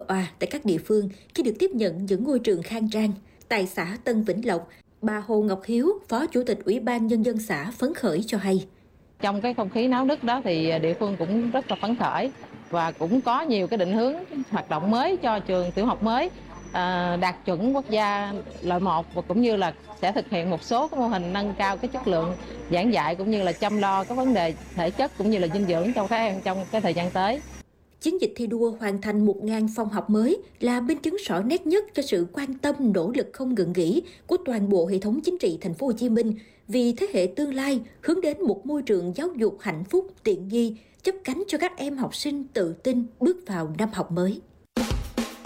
òa tại các địa phương khi được tiếp nhận những ngôi trường khang trang. Tại xã Tân Vĩnh Lộc, bà Hồ Ngọc Hiếu, Phó Chủ tịch Ủy ban Nhân dân xã phấn khởi cho hay. Trong cái không khí náo nức đó thì địa phương cũng rất là phấn khởi và cũng có nhiều cái định hướng hoạt động mới cho trường tiểu học mới đạt chuẩn quốc gia loại 1 và cũng như là sẽ thực hiện một số cái mô hình nâng cao cái chất lượng giảng dạy cũng như là chăm lo các vấn đề thể chất cũng như là dinh dưỡng cho các em trong cái thời gian tới. Chiến dịch thi đua hoàn thành 1.000 phòng học mới là minh chứng rõ nét nhất cho sự quan tâm, nỗ lực không ngừng nghỉ của toàn bộ hệ thống chính trị thành phố Hồ Chí Minh vì thế hệ tương lai hướng đến một môi trường giáo dục hạnh phúc, tiện nghi, chấp cánh cho các em học sinh tự tin bước vào năm học mới.